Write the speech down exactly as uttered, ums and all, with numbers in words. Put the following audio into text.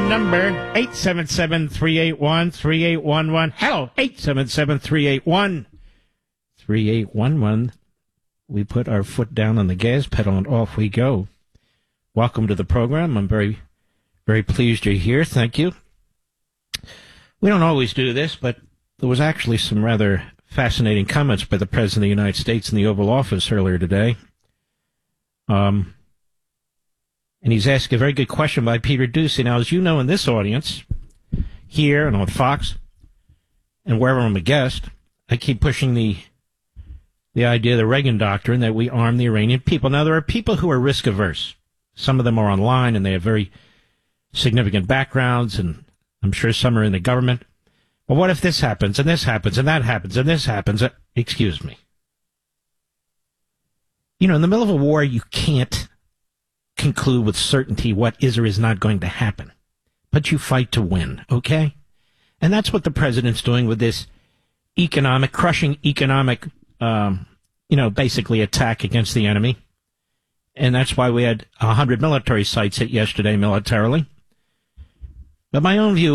number, eight seven seven, three eight one, three eight one one. Hello, eight seven seven, three eight one, three eight one one. We put our foot down on the gas pedal and off we go. Welcome to the program. I'm very, very pleased you're here. Thank you. We don't always do this, but there was actually some rather fascinating comments by the President of the United States in the Oval Office earlier today. Um, and he's asked a very good question by Peter Doocy. Now, as you know, in this audience, here and on Fox, and wherever I'm a guest, I keep pushing the the idea of the Reagan doctrine that we arm the Iranian people. Now, there are people who are risk-averse. Some of them are online, and they have very significant backgrounds, and I'm sure some are in the government. Well, what if this happens, and this happens, and that happens, and this happens? Uh, excuse me. You know, in the middle of a war, you can't conclude with certainty what is or is not going to happen. But you fight to win, okay? And that's what the president's doing with this economic, crushing economic, um, you know, basically attack against the enemy. And that's why we had one hundred military sites hit yesterday militarily. But my own view